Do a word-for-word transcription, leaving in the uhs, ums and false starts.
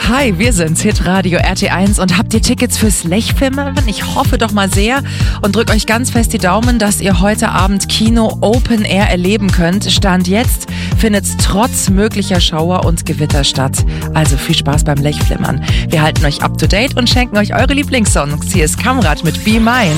Hi, wir sind's, Hitradio R T eins, und habt ihr Tickets fürs Lechflimmern? Ich hoffe doch mal sehr und drückt euch ganz fest die Daumen, dass ihr heute Abend Kino Open Air erleben könnt. Stand jetzt findet's trotz möglicher Schauer und Gewitter statt. Also viel Spaß beim Lechflimmern. Wir halten euch up to date und schenken euch eure Lieblingssongs. Hier ist Kamrat mit Be Mine.